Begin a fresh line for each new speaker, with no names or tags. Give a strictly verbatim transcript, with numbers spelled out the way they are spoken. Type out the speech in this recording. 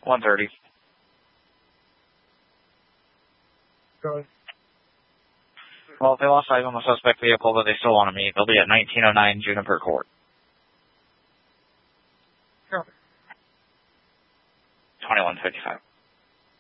one thirty.
Go ahead.
Well, if they lost eyes on the suspect vehicle that they still want to meet, they'll be at nineteen oh nine Juniper Court.
Go.
twenty-one fifty-five.